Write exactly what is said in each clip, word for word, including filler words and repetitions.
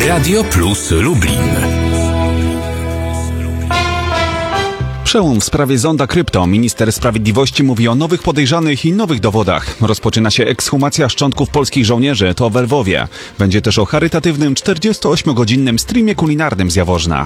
Radio Plus Lublin. Przełom w sprawie zonda krypto. Minister Sprawiedliwości mówi o nowych podejrzanych i nowych dowodach. Rozpoczyna się ekshumacja szczątków polskich żołnierzy, to w Lwowie. Będzie też o charytatywnym czterdziestoośmiogodzinnym streamie kulinarnym z Jaworzna.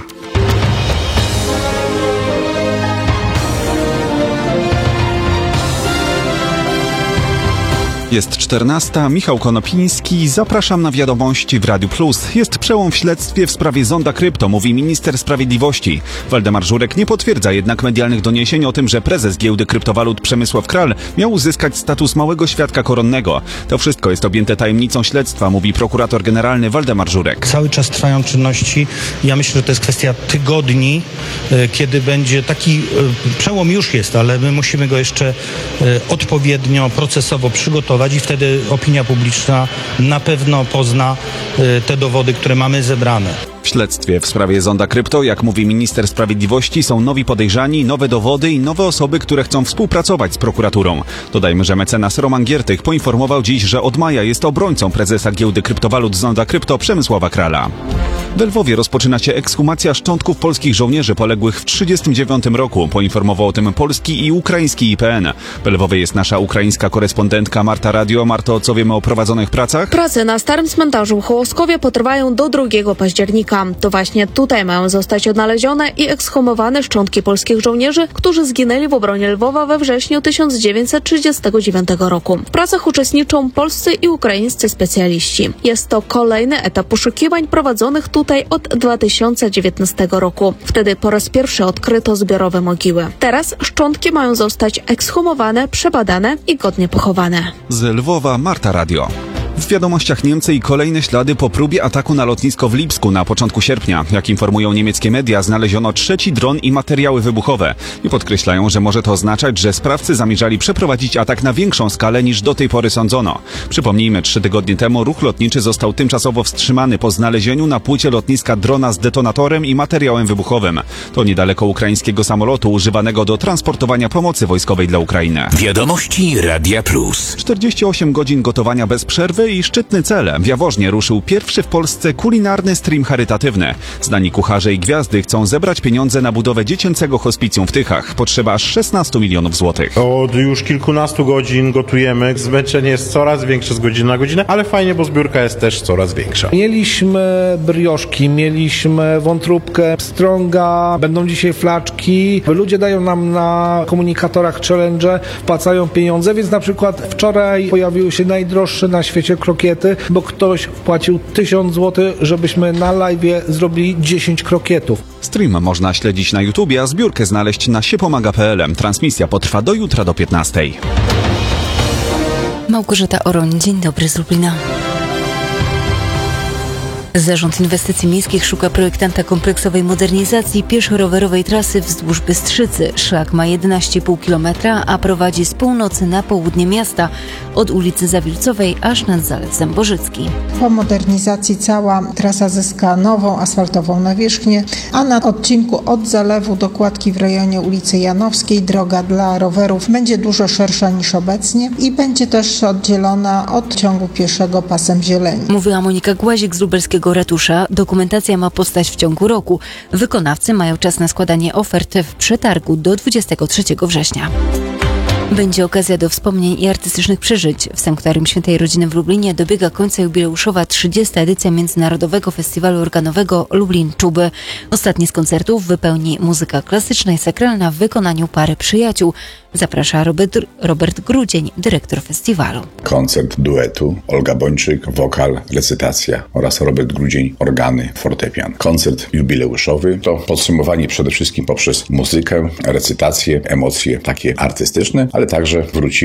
Jest czternasta, Michał Konopiński, zapraszam na wiadomości w Radiu Plus. Jest przełom w śledztwie w sprawie zonda krypto, mówi minister sprawiedliwości. Waldemar Żurek nie potwierdza jednak medialnych doniesień o tym, że prezes giełdy kryptowalut Przemysław Kral miał uzyskać status małego świadka koronnego. To wszystko jest objęte tajemnicą śledztwa, mówi prokurator generalny Waldemar Żurek. Cały czas trwają czynności. Ja myślę, że to jest kwestia tygodni, kiedy będzie taki przełom już jest, ale my musimy go jeszcze odpowiednio procesowo przygotować i wtedy opinia publiczna na pewno pozna te dowody, które mamy zebrane. W śledztwie w sprawie zonda krypto, jak mówi minister sprawiedliwości, są nowi podejrzani, nowe dowody i nowe osoby, które chcą współpracować z prokuraturą. Dodajmy, że mecenas Roman Giertych poinformował dziś, że od maja jest obrońcą prezesa giełdy kryptowalut zonda krypto Przemysława Krala. W Lwowie rozpoczyna się ekshumacja szczątków polskich żołnierzy poległych w tysiąc dziewięćset trzydziestym dziewiątym roku. Poinformował o tym polski i ukraiński I P N. W Lwowie jest nasza ukraińska korespondentka Marta Radio. Marto, co wiemy o prowadzonych pracach? Prace na Starym Cmentarzu w Hołoskowie potrwają do drugiego października. To właśnie tutaj mają zostać odnalezione i ekshumowane szczątki polskich żołnierzy, którzy zginęli w obronie Lwowa we wrześniu tysiąc dziewięćset trzydziestego dziewiątego roku. W pracach uczestniczą polscy i ukraińscy specjaliści. Jest to kolejny etap poszukiwań prowadzonych tutaj od dwa tysiące dziewiętnastego roku. Wtedy po raz pierwszy odkryto zbiorowe mogiły. Teraz szczątki mają zostać ekshumowane, przebadane i godnie pochowane. Z Lwowa Marta Radio. W wiadomościach Niemcy i kolejne ślady po próbie ataku na lotnisko w Lipsku na początku sierpnia. Jak informują niemieckie media, znaleziono trzeci dron i materiały wybuchowe. I podkreślają, że może to oznaczać, że sprawcy zamierzali przeprowadzić atak na większą skalę niż do tej pory sądzono. Przypomnijmy, trzy tygodnie temu ruch lotniczy został tymczasowo wstrzymany po znalezieniu na płycie lotniska drona z detonatorem i materiałem wybuchowym. To niedaleko ukraińskiego samolotu używanego do transportowania pomocy wojskowej dla Ukrainy. Wiadomości Radia Plus. czterdzieści osiem godzin gotowania bez przerwy i szczytny cel. W Jaworznie ruszył pierwszy w Polsce kulinarny stream charytatywny. Znani kucharze i gwiazdy chcą zebrać pieniądze na budowę dziecięcego hospicjum w Tychach. Potrzeba aż szesnaście milionów złotych. Od już kilkunastu godzin gotujemy. Zmęczenie jest coraz większe z godziny na godzinę, ale fajnie, bo zbiórka jest też coraz większa. Mieliśmy brioszki, mieliśmy wątróbkę, pstrąga, będą dzisiaj flaczki. Ludzie dają nam na komunikatorach challenge, wpłacają pieniądze, więc na przykład wczoraj pojawiły się najdroższe na świecie krokiety, bo ktoś wpłacił tysiąc złotych, żebyśmy na live'ie zrobili dziesięć krokietów. Stream można śledzić na YouTubie, a zbiórkę znaleźć na siepomaga kropka p l. Transmisja potrwa do jutra do piętnastej. Małgorzata Oroń, dzień dobry z Lublina. Zarząd Inwestycji Miejskich szuka projektanta kompleksowej modernizacji pieszo-rowerowej trasy wzdłuż Bystrzycy. Szlak ma jedenaście i pół kilometra, a prowadzi z północy na południe miasta, od ulicy Zawilcowej aż nad Zalew Zębożycki. Po modernizacji cała trasa zyska nową asfaltową nawierzchnię, a na odcinku od zalewu do kładki w rejonie ulicy Janowskiej droga dla rowerów będzie dużo szersza niż obecnie i będzie też oddzielona od ciągu pieszego pasem zieleni. Mówiła Monika Głazik z lubelskiego ratusza. Dokumentacja ma powstać w ciągu roku. Wykonawcy mają czas na składanie ofert w przetargu do dwudziestego trzeciego września. Będzie okazja do wspomnień i artystycznych przeżyć. W Sanktuarium Świętej Rodziny w Lublinie dobiega końca jubileuszowa trzydziesta edycja Międzynarodowego Festiwalu Organowego Lublin Czuby. Ostatni z koncertów wypełni muzyka klasyczna i sakralna w wykonaniu pary przyjaciół. Zaprasza Robert, Robert Grudzień, dyrektor festiwalu. Koncert duetu, Olga Bończyk, wokal, recytacja oraz Robert Grudzień, organy, fortepian. Koncert jubileuszowy to podsumowanie przede wszystkim poprzez muzykę, recytację, emocje takie artystyczne, ale także wróci